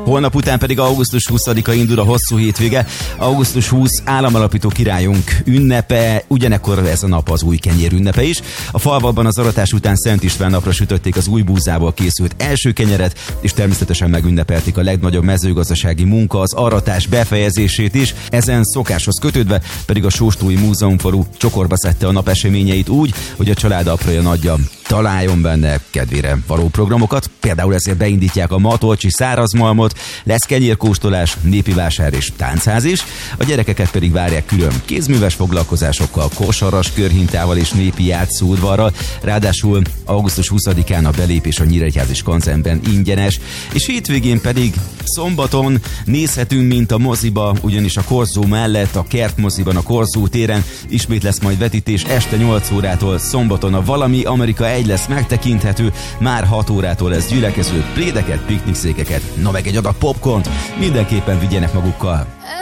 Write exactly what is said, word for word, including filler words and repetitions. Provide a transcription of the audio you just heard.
Holnap után pedig augusztus huszadika indul a hosszú hétvége. augusztus huszadika államalapító királyunk ünnepe, ugyanekkor ez a nap az új kenyér ünnepe is. A falvakban az aratás után Szent István napra sütötték az új búzából készült első kenyeret, és természetesen megünnepelték a legnagyobb mezőgazdasági munka, az aratás befejezését is. Ezen szokáshoz kötődve pedig a Sóstói Múzeumfalu csokorba szedte a nap eseményeit úgy, hogy a család apraja nagyja találjon benne kedvére való programokat. Például ezért beindítják a Matolcsi szárazmalmot, lesz kenyérkóstolás, népi vásár és táncház is. A gyerekeket pedig várják külön kézműves foglalkozásokkal, kosaras körhintával és népi játszóudvarral. Ráadásul augusztus huszadikán a belépés a Nyíregyházi Skanzenben ingyenes, és hétvégén pedig szombaton nézhetünk, mint a moziba, ugyanis a Korzó mellett a Kertmoziban, a Korzó téren ismét lesz majd vetítés este nyolc órától. Szombaton a Valami Amerika egy lesz megtekinthető, már hat órától lesz gyülekező, plédeket, piknikszékeket, na meg egy adag popcornt mindenképpen vigyenek magukkal.